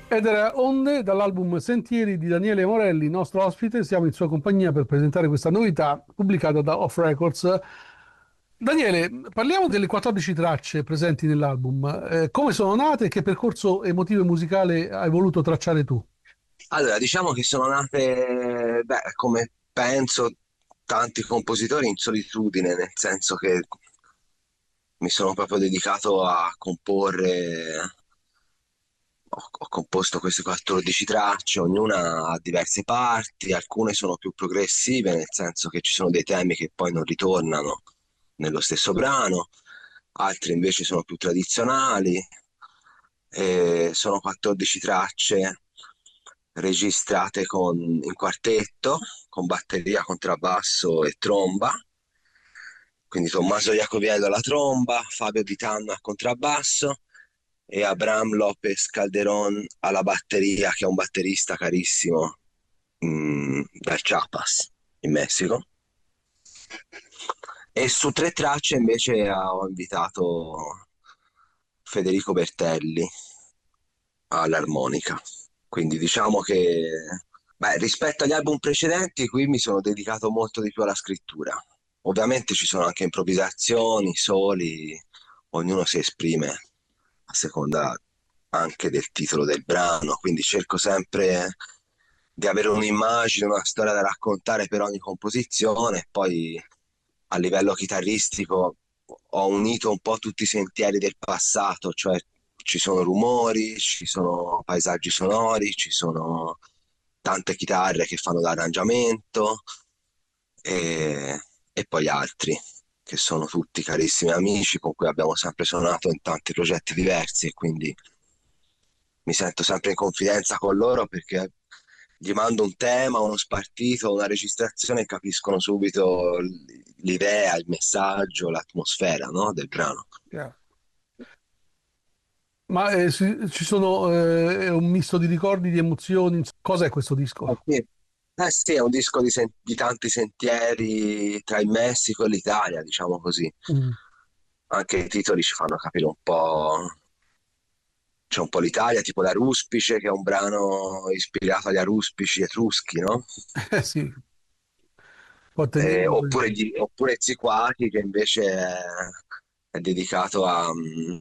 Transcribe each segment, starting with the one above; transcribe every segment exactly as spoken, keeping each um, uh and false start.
Ed era Onde dall'album Sentieri di Daniele Morelli, nostro ospite. Siamo in sua compagnia per presentare questa novità pubblicata da Off Records. Daniele, parliamo delle quattordici tracce presenti nell'album. Eh, come sono nate e che percorso emotivo e musicale hai voluto tracciare tu? Allora, diciamo che sono nate, beh, come penso tanti compositori in solitudine, nel senso che mi sono proprio dedicato a comporre, ho, ho composto queste quattordici tracce, ognuna ha diverse parti, alcune sono più progressive, nel senso che ci sono dei temi che poi non ritornano nello stesso brano, altre invece sono più tradizionali. E sono quattordici tracce registrate con, in quartetto, con batteria, contrabbasso e tromba. Quindi Tommaso Iacoviello alla tromba, Fabio Di Tanno al contrabbasso e Abraham Lopez Calderón alla batteria, che è un batterista carissimo mh, dal Chiapas in Messico. E su tre tracce invece ho invitato Federico Bertelli all'armonica. Quindi diciamo che, beh, rispetto agli album precedenti, qui mi sono dedicato molto di più alla scrittura. Ovviamente ci sono anche improvvisazioni, soli, ognuno si esprime a seconda anche del titolo del brano, quindi cerco sempre di avere un'immagine, una storia da raccontare per ogni composizione, e poi a livello chitarristico ho unito un po' tutti i sentieri del passato, cioè ci sono rumori, ci sono paesaggi sonori, ci sono tante chitarre che fanno l'arrangiamento e, e poi altri che sono tutti carissimi amici con cui abbiamo sempre suonato in tanti progetti diversi e quindi mi sento sempre in confidenza con loro perché gli mando un tema, uno spartito, una registrazione e capiscono subito l'idea, il messaggio, l'atmosfera, no, del brano. Yeah. Ma eh, si- ci sono eh, è un misto di ricordi, di emozioni. Cos'è questo Eh disco? sì, eh sì, è un disco di, sen- di tanti sentieri tra il Messico e l'Italia, diciamo così. Mm. Anche i titoli ci fanno capire un po'. C'è un po' l'Italia, tipo La Ruspice, che è un brano ispirato agli aruspici etruschi, no? Eh sì, poi Eh, teniamo oppure, gli- oppure Ziquaki, che invece è, è dedicato a... mm,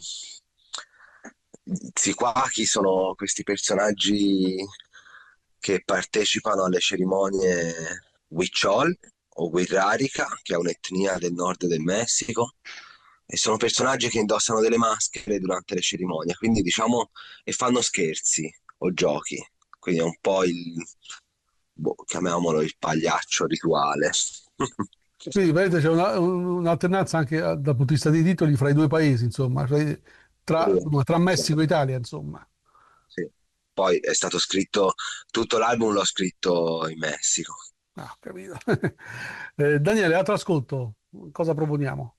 Ziquaki sono questi personaggi che partecipano alle cerimonie Huichol o Wixárika, che è un'etnia del nord del Messico, e sono personaggi che indossano delle maschere durante le cerimonie, quindi diciamo, e fanno scherzi o giochi, quindi è un po' il, boh, chiamiamolo il pagliaccio rituale. Quindi vedete, c'è una- un'alternanza anche eh, dal punto di vista dei titoli fra i due paesi, insomma, cioè, tra, Sì, insomma, tra sì, Messico e Italia, insomma. sì. Poi è stato scritto, tutto l'album l'ho scritto in Messico. Ah, ho capito. Eh, Daniele, altro ascolto, cosa proponiamo?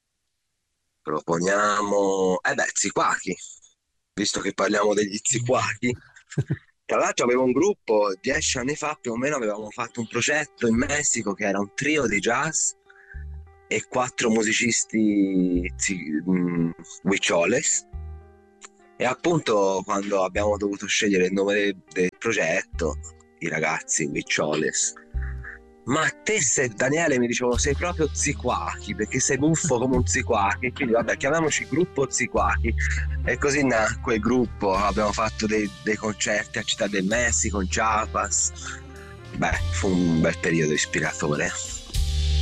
Proponiamo, eh beh, Ziquaki, visto che parliamo degli Ziquaki. Tra l'altro avevo un gruppo, dieci anni fa più o meno avevamo fatto un progetto in Messico che era un trio di jazz e quattro musicisti zi- mh, huicholes. E appunto quando abbiamo dovuto scegliere il nome de- del progetto, i ragazzi huicholes, ma te sei Daniele, mi dicevo, sei proprio Ziquaki, perché sei buffo come un Ziquaki, quindi vabbè, chiamiamoci gruppo Ziquaki. E così nacque il gruppo, abbiamo fatto dei, dei concerti a Città del Messico, in Chiapas. Beh, fu un bel periodo ispiratore.